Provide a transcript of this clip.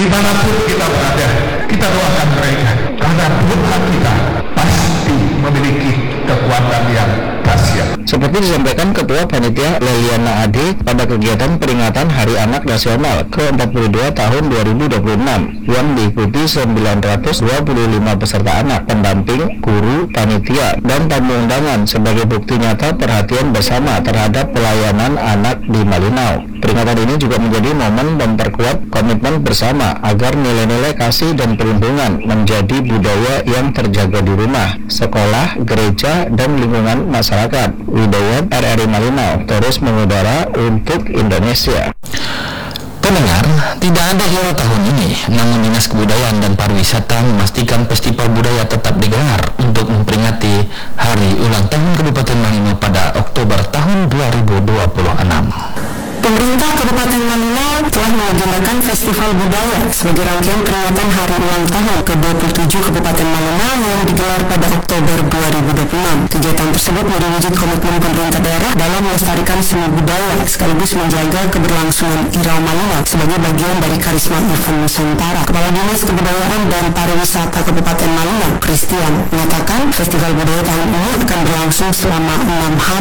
Dimanapun kita berada, kita doakan mereka, karena doa kita pasti memiliki kekuatan yang dahsyat. Seperti disampaikan Ketua Panitia Leliana Ade pada kegiatan peringatan Hari Anak Nasional ke-42 tahun 2026 yang diikuti 925 peserta anak, pendamping, guru, panitia, dan tamu undangan sebagai bukti nyata perhatian bersama terhadap pelayanan anak di Malinau. Peringatan ini juga menjadi momen memperkuat komitmen bersama agar nilai-nilai kasih dan perlindungan menjadi budaya yang terjaga di rumah, sekolah, gereja, dan lingkungan masyarakat. Widowo RRI Malinau terus mengudara untuk Indonesia. Pendengar, tidak ada hero tahun ini, namun Dinas Kebudayaan dan Pariwisata memastikan festival budaya tetap digelar untuk memperingati Hari Ulang Tahun Kabupaten Malinau pada Oktober tahun 2026. Pemerintah Kabupaten Malinau telah mengagendakan Festival Budaya sebagai rangkaian peringatan Hari Ulang Tahun ke-27 Kabupaten Malinau yang digelar pada Oktober 2026. Kegiatan tersebut menjadi wujud komitmen pemerintah daerah dalam melestarikan seni budaya sekaligus menjaga keberlangsungan irama Malinau sebagai bagian dari karisma event Nusantara. Kepala Dinas Kebudayaan dan Pariwisata Kabupaten Malinau, Christian, menyatakan Festival Budaya tahun ini akan berlangsung selama 6 hari